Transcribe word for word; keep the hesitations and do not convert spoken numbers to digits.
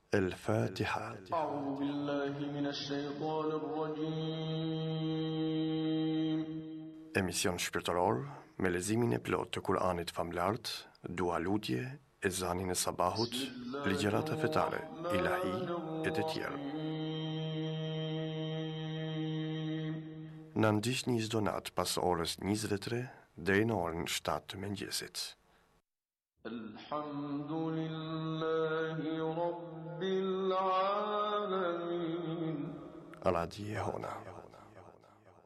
الفاتحة. أعوذ بالله من الشيطان الرجيم. Emision shpirtëror me leximin e plot të Kur'anit famlart, dua lutje, ezanin e sabahut, ligjërata fetare, ilahi e të tjerë. Na ndiqni çdo natë pas orës njëzet e tre deri në orën shtatë të mëngjesit. Alhamdulillahi Rabbil Alamin. Radio Jehona.